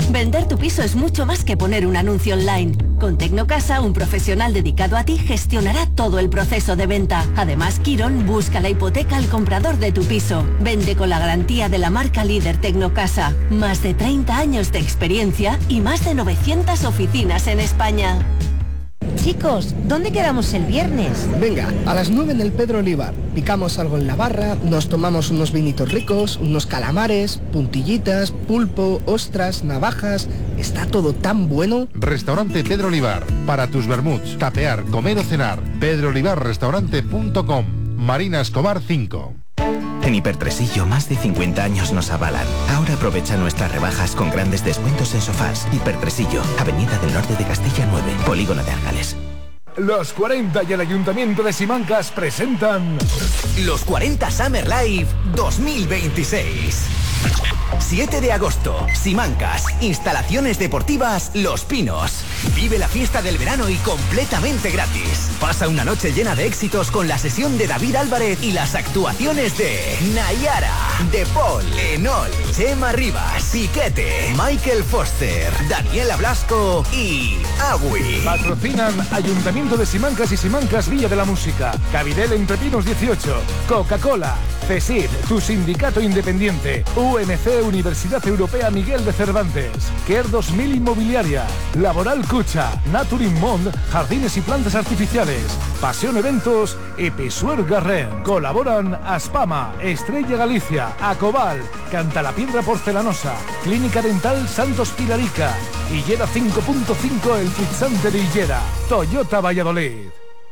Vender tu piso es mucho más que poner un anuncio online. Con Tecnocasa, un profesional dedicado a ti gestionará todo el proceso de venta. Además, Quirón busca la hipoteca al comprador de tu piso. Vende con la garantía de la marca líder Tecnocasa. Más de 30 años de experiencia y más de 900 oficinas en España. Chicos, ¿dónde quedamos el viernes? Venga, a las 9 en el Pedro Olivar. Picamos algo en la barra, nos tomamos unos vinitos ricos, unos calamares, puntillitas, pulpo, ostras, navajas... Está todo tan bueno. Restaurante Pedro Olivar. Para tus vermuts, tapear, comer o cenar. pedroolivarrestaurante.com. Marina Escobar 5. En Hipertresillo más de 50 años nos avalan. Ahora aprovecha nuestras rebajas con grandes descuentos en sofás. Hipertresillo, Avenida del Norte de Castilla 9, Polígono de Argales. Los 40 y el Ayuntamiento de Simancas presentan Los 40 Summer Live 2026. 7 de agosto, Simancas, instalaciones deportivas Los Pinos. Vive la fiesta del verano y completamente gratis. Pasa una noche llena de éxitos con la sesión de David Álvarez y las actuaciones de Nayara, De Paul, Enol, Chema Rivas, Piquete, Michael Foster, Daniela Blasco y Agui. Patrocinan Ayuntamiento de Simancas y Simancas Villa de la Música, Cabidel Entre Pinos 18, Coca-Cola, CESID, tu sindicato independiente, UMC Universidad Europea Miguel de Cervantes, Care 2000 Inmobiliaria, Laboral Cucha, Naturin Mond, Jardines y Plantas Artificiales, Pasión Eventos y Pisuer Garren. Colaboran Aspama, Estrella Galicia, Acobal, Cantalapiedra Porcelanosa, Clínica Dental Santos Pilarica, Hillera 5.5 El Fixante de Hillera, Toyota Valladolid.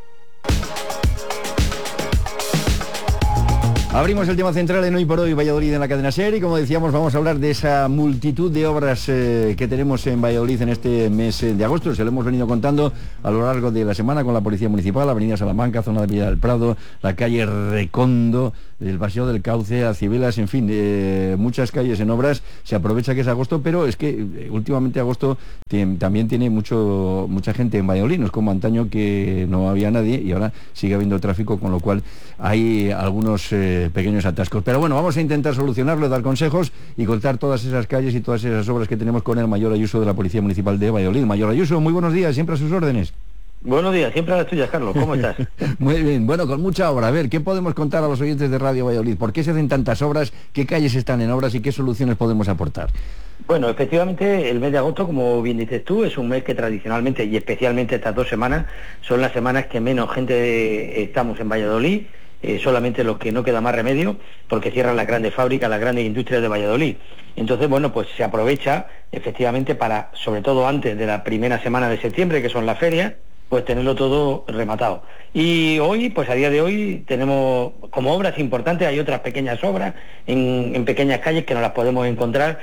Abrimos el tema central en Hoy por Hoy Valladolid en la cadena SER y como decíamos vamos a hablar de esa multitud de obras que tenemos en Valladolid en este mes de agosto. Se lo hemos venido contando a lo largo de la semana con la Policía Municipal, la Avenida Salamanca, zona de Villa del Prado, la calle Recondo, el Paseo del Cauce, a Cibeles, en fin, muchas calles en obras. Se aprovecha que es agosto, pero es que últimamente agosto también tiene mucha gente en Valladolid, no es como antaño que no había nadie y ahora sigue habiendo tráfico, con lo cual hay algunos pequeños atascos. Pero bueno, vamos a intentar solucionarlo, dar consejos y contar todas esas calles y todas esas obras que tenemos con el Mayor Ayuso de la Policía Municipal de Valladolid. Mayor Ayuso, muy buenos días, siempre a sus órdenes. Buenos días, siempre a las tuyas, Carlos, ¿cómo estás? Muy bien, bueno, con mucha obra. A ver, ¿qué podemos contar a los oyentes de Radio Valladolid? ¿Por qué se hacen tantas obras? ¿Qué calles están en obras y qué soluciones podemos aportar? Bueno, efectivamente, el mes de agosto, como bien dices tú, es un mes que tradicionalmente y especialmente estas 2 semanas son las semanas que menos gente estamos en Valladolid. Solamente los que no queda más remedio, porque cierran las grandes fábricas, las grandes industrias de Valladolid. Entonces, bueno, pues se aprovecha efectivamente para, sobre todo antes de la primera semana de septiembre, que son las ferias, pues tenerlo todo rematado. Y hoy, pues a día de hoy, tenemos como obras importantes, hay otras pequeñas obras en pequeñas calles que no las podemos encontrar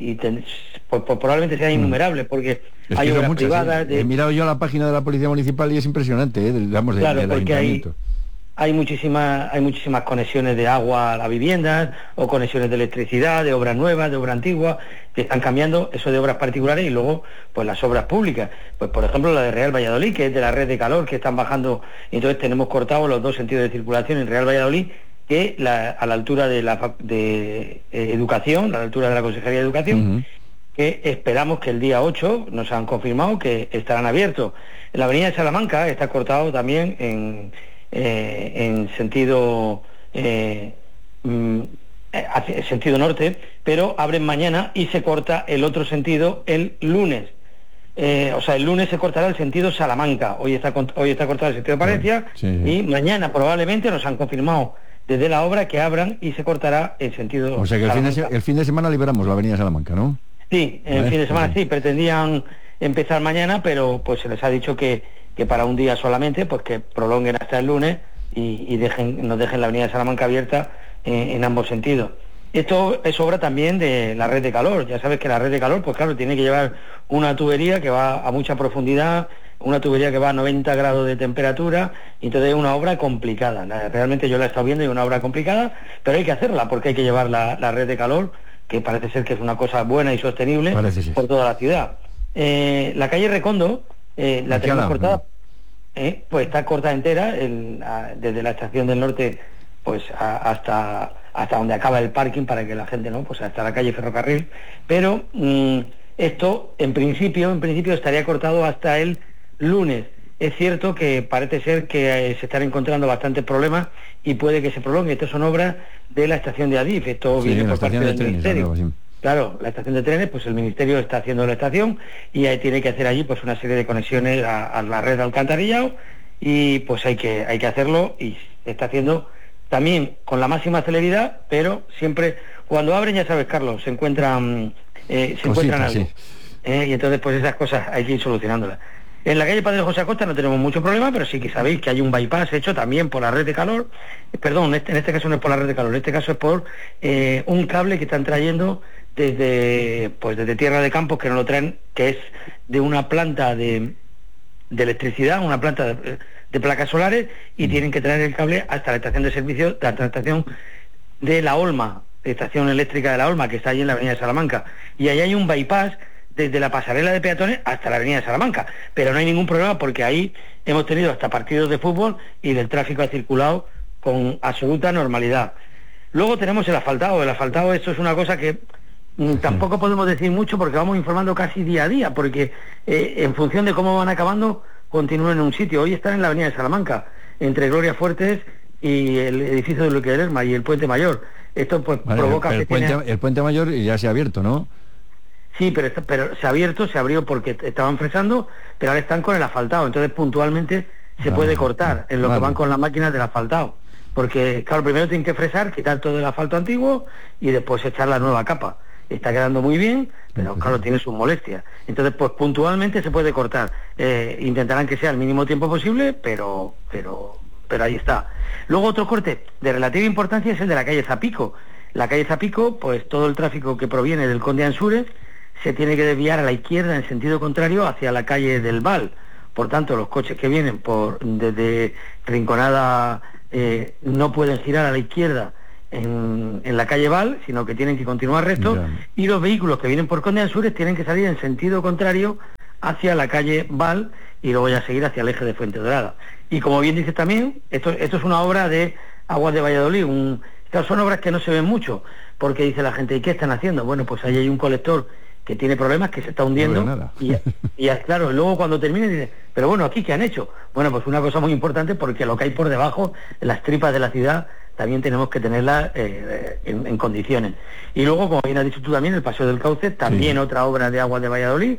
pues probablemente sean innumerables, porque hay obras privadas... He mirado yo la página de la Policía Municipal y es impresionante, digamos, claro, del porque Ayuntamiento. Hay muchísimas conexiones de agua a las viviendas, o conexiones de electricidad, de obras nuevas, de obras antiguas, que están cambiando, eso de obras particulares, y luego pues las obras públicas. Pues por ejemplo la de Real Valladolid, que es de la red de calor, que están bajando, y entonces tenemos cortados los 2 sentidos de circulación en Real Valladolid, que a la altura de Educación, a la altura de la Consejería de Educación, que esperamos que el día 8 nos han confirmado que estarán abiertos. En la avenida de Salamanca está cortado también en sentido sentido norte, pero abren mañana y se corta el otro sentido el lunes. O sea, el lunes se cortará el sentido Salamanca, hoy está cortado el sentido Palencia, y mañana probablemente nos han confirmado desde la obra que abran y se cortará el sentido. O sea que el fin de semana liberamos la avenida Salamanca, ¿no? Sí, el fin de semana sí, pretendían empezar mañana, pero pues se les ha dicho que para un día solamente, pues que prolonguen hasta el lunes y nos dejen la avenida de Salamanca abierta en ambos sentidos. Esto es obra también de la red de calor. Ya sabes que la red de calor, pues claro, tiene que llevar una tubería que va a mucha profundidad, una tubería que va a 90 grados de temperatura, y entonces es una obra complicada. Realmente yo la he estado viendo y es una obra complicada, pero hay que hacerla porque hay que llevar la red de calor, que parece ser que es una cosa buena y sostenible por toda la ciudad. La calle Recondo la tenemos cortada, pues está cortada entera, desde la estación del norte pues hasta donde acaba el parking, para que la gente no, pues hasta la calle Ferrocarril, pero Esto, en principio estaría cortado hasta el lunes. Es cierto que parece ser que se están encontrando bastantes problemas y puede que se prolongue. Estas son obras de la estación de Adif, esto viene por parte del Ministerio. Claro, la estación de trenes, pues el Ministerio está haciendo la estación y ahí tiene que hacer allí pues una serie de conexiones a la red de alcantarillado, y pues hay que hacerlo, y se está haciendo también con la máxima celeridad, pero siempre cuando abren, ya sabes, Carlos, se encuentran algo. Sí. Y entonces pues esas cosas hay que ir solucionándolas. En la calle Padre José Acosta no tenemos mucho problema, pero sí que sabéis que hay un bypass hecho también por la red de calor. Perdón, en este caso no es por la red de calor, en este caso es por un cable que están trayendo desde Tierra de Campos, que nos lo traen, que es de una planta de electricidad, una planta de placas solares, y tienen que traer el cable hasta la estación de servicio, hasta la estación de La Olma, estación eléctrica de La Olma, que está allí en la avenida de Salamanca. Y ahí hay un bypass desde la pasarela de peatones hasta la avenida de Salamanca, pero no hay ningún problema porque ahí hemos tenido hasta partidos de fútbol y el tráfico ha circulado con absoluta normalidad. Luego tenemos el asfaltado. El asfaltado, esto es una cosa que tampoco podemos decir mucho porque vamos informando casi día a día, porque en función de cómo van acabando continúan en un sitio. Hoy están en la avenida de Salamanca, entre Gloria Fuertes y el edificio de Luque de Lerma y el Puente Mayor. Esto pues provoca el Puente Mayor ya se ha abierto, ¿no? Sí, pero se abrió porque estaban fresando, pero ahora están con el asfaltado, entonces puntualmente se puede cortar en lo que van con las máquinas del asfaltado, porque claro, primero tienen que fresar, quitar todo el asfalto antiguo y después echar la nueva capa. Está quedando muy bien, pero claro, tiene sus molestias. Entonces, pues puntualmente se puede cortar. Intentarán que sea el mínimo tiempo posible, pero ahí está. Luego otro corte de relativa importancia es el de la calle Zapico. La calle Zapico, pues todo el tráfico que proviene del Conde Ansúrez se tiene que desviar a la izquierda en sentido contrario hacia la calle del Val. Por tanto, los coches que vienen desde Rinconada no pueden girar a la izquierda en la calle Val, sino que tienen que continuar recto, y los vehículos que vienen por Conde Ansúrez tienen que salir en sentido contrario hacia la calle Val y luego ya seguir hacia el eje de Fuente Dorada. Y como bien dices también, esto es una obra de Aguas de Valladolid, son obras que no se ven mucho, porque dice la gente, ¿y qué están haciendo? Bueno, pues ahí hay un colector que tiene problemas, que se está hundiendo, y claro, luego cuando termine dice, pero bueno, ¿aquí qué han hecho? Bueno, pues una cosa muy importante, porque lo que hay por debajo, las tripas de la ciudad, también tenemos que tenerlas en condiciones. Y luego, como bien has dicho tú también, el Paseo del Cauce, también otra obra de Aguas de Valladolid,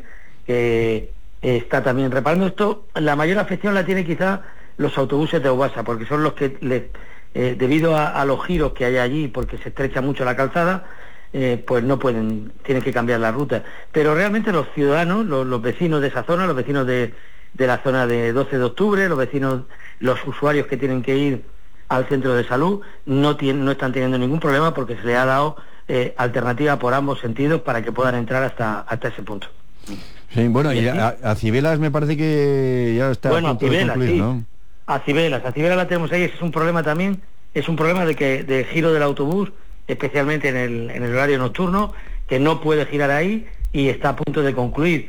que está también reparando esto. La mayor afección la tiene quizá los autobuses de Aubasa, porque son los que, debido a los giros que hay allí, porque se estrecha mucho la calzada, pues no pueden, tienen que cambiar la ruta. Pero realmente los ciudadanos, los vecinos de esa zona, los vecinos de la zona de 12 de octubre, los usuarios que tienen que ir al centro de salud, no están teniendo ningún problema, porque se les ha dado alternativa por ambos sentidos para que puedan entrar hasta ese punto. Sí, bueno, y a Cibeles me parece que ya está a punto de concluir, ¿no? A Cibeles la tenemos ahí. Es un problema también, es un problema de giro del autobús, especialmente en el horario nocturno, que no puede girar ahí y está a punto de concluir.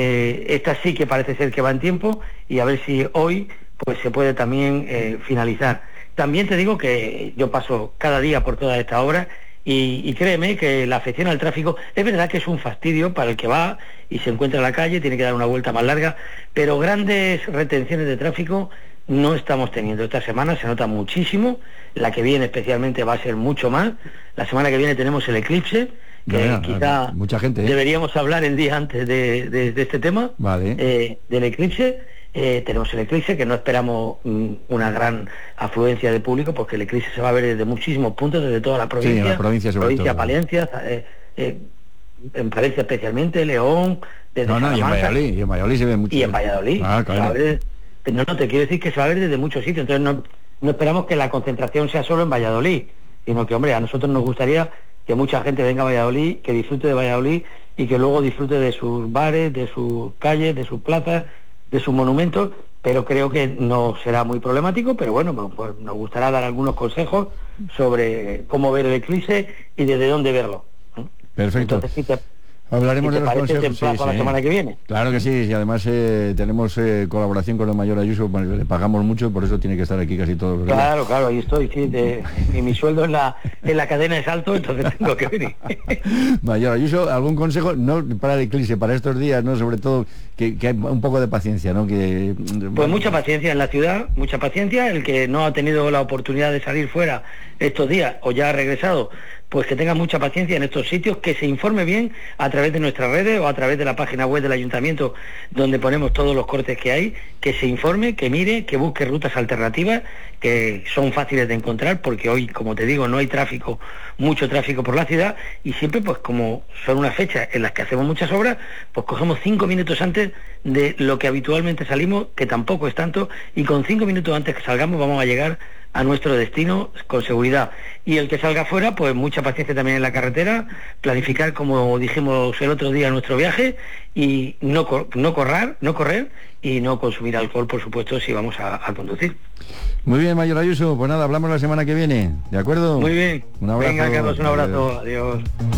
Esta sí que parece ser que va en tiempo, y a ver si hoy pues se puede también finalizar. También te digo que yo paso cada día por toda esta obra y créeme que la afección al tráfico es verdad que es un fastidio para el que va y se encuentra en la calle, tiene que dar una vuelta más larga, pero grandes retenciones de tráfico no estamos teniendo. Esta semana se nota muchísimo, la que viene especialmente va a ser mucho más. La semana que viene tenemos el eclipse, que quizá mucha gente, deberíamos hablar el día antes de este tema, del eclipse. Tenemos el eclipse, que no esperamos una gran afluencia de público, porque el eclipse se va a ver desde muchísimos puntos, desde todas las provincias, en la provincia Palencia, en Palencia especialmente, León, desde Salamanca, y en Valladolid se ve mucho. Y en Valladolid, no te quiero decir que se va a ver desde muchos sitios, entonces no esperamos que la concentración sea solo en Valladolid, sino que, hombre, a nosotros nos gustaría que mucha gente venga a Valladolid, que disfrute de Valladolid y que luego disfrute de sus bares, de sus calles, de sus plazas, de sus monumentos, pero creo que no será muy problemático. Pero bueno, pues nos gustará dar algunos consejos sobre cómo ver el eclipse y desde dónde verlo. Perfecto. Entonces, Hablaremos si de los consejos. te emplazo la semana que viene. Claro que sí, y además tenemos colaboración con el mayor Ayuso, bueno, le pagamos mucho, por eso tiene que estar aquí casi todos los días. Claro, ahí estoy, sí, y mi sueldo en la cadena es alto, entonces tengo que venir. Mayor Ayuso, ¿algún consejo? No para el eclipse, para estos días, ¿no? Sobre todo que hay un poco de paciencia, ¿no? Pues mucha paciencia en la ciudad, mucha paciencia. El que no ha tenido la oportunidad de salir fuera estos días o ya ha regresado, pues que tenga mucha paciencia en estos sitios, que se informe bien a través de nuestras redes o a través de la página web del ayuntamiento, donde ponemos todos los cortes que hay, que se informe, que mire, que busque rutas alternativas, que son fáciles de encontrar, porque hoy, como te digo, no hay tráfico, mucho tráfico por la ciudad, y siempre, pues como son unas fechas en las que hacemos muchas obras, pues cogemos 5 minutos antes de lo que habitualmente salimos, que tampoco es tanto, y con 5 minutos antes que salgamos vamos a llegar a nuestro destino con seguridad. Y el que salga fuera, pues mucha paciencia también en la carretera, planificar, como dijimos el otro día, nuestro viaje, y no correr y no consumir alcohol, por supuesto, si vamos a conducir. Muy bien, mayor Ayuso, pues nada, hablamos la semana que viene, ¿de acuerdo? Muy bien. Un abrazo. Venga, Carlos, un abrazo. Adiós.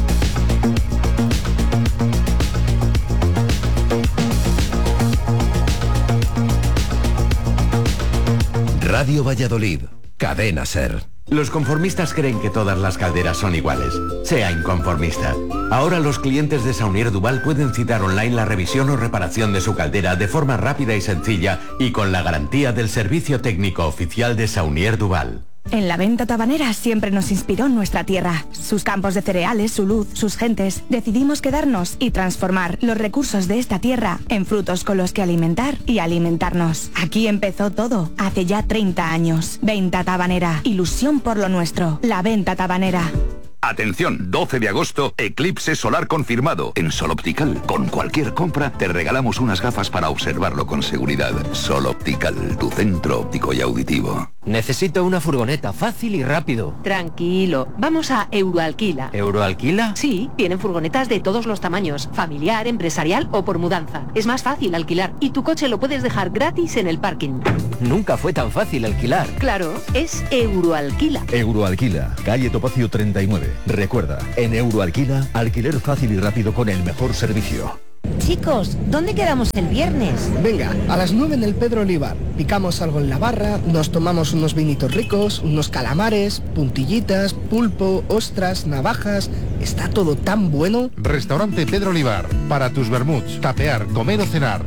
Radio Valladolid, Cadena SER. Los conformistas creen que todas las calderas son iguales. Sea inconformista. Ahora los clientes de Saunier Duval pueden citar online la revisión o reparación de su caldera de forma rápida y sencilla y con la garantía del servicio técnico oficial de Saunier Duval. En la venta tabanera siempre nos inspiró nuestra tierra, sus campos de cereales, su luz, sus gentes. Decidimos quedarnos y transformar los recursos de esta tierra en frutos con los que alimentar y alimentarnos. Aquí empezó todo, hace ya 30 años. Venta tabanera, ilusión por lo nuestro. La venta tabanera. Atención, 12 de agosto, eclipse solar confirmado. En Sol Optical, con cualquier compra, te regalamos unas gafas para observarlo con seguridad. Sol Optical, tu centro óptico y auditivo. Necesito una furgoneta fácil y rápido. Tranquilo, vamos a Euroalquila. ¿Euroalquila? Sí, tienen furgonetas de todos los tamaños, familiar, empresarial o por mudanza. Es más fácil alquilar y tu coche lo puedes dejar gratis en el parking. Nunca fue tan fácil alquilar. Claro, es Euroalquila. Euroalquila, calle Topacio 39. Recuerda, en Euroalquila, alquiler fácil y rápido con el mejor servicio. Chicos, ¿dónde quedamos el viernes? Venga, a las 9 en el Pedro Olivar. Picamos algo en la barra, nos tomamos unos vinitos ricos, unos calamares, puntillitas, pulpo, ostras, navajas. Está todo tan bueno. Restaurante Pedro Olivar. Para tus vermuts, tapear, comer o cenar.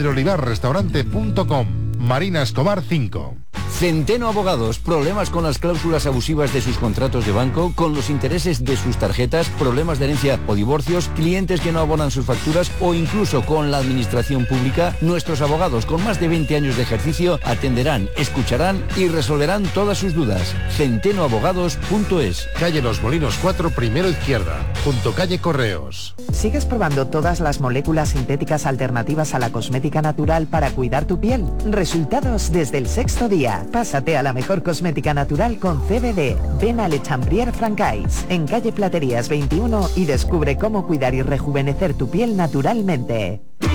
pedroolivarrestaurante.com. Marina Escobar 5. Centeno Abogados, problemas con las cláusulas abusivas de sus contratos de banco, con los intereses de sus tarjetas, problemas de herencia o divorcios, clientes que no abonan sus facturas o incluso con la administración pública. Nuestros abogados con más de 20 años de ejercicio atenderán, escucharán y resolverán todas sus dudas. centenoabogados.es. Calle Los Molinos 4, primero izquierda, junto calle Correos. ¿Sigues probando todas las moléculas sintéticas alternativas a la cosmética natural para cuidar tu piel? Resultados desde el 6º día. Pásate a la mejor cosmética natural con CBD. Ven a Le Chambrier Francais, en calle Platerías 21 y descubre cómo cuidar y rejuvenecer tu piel naturalmente.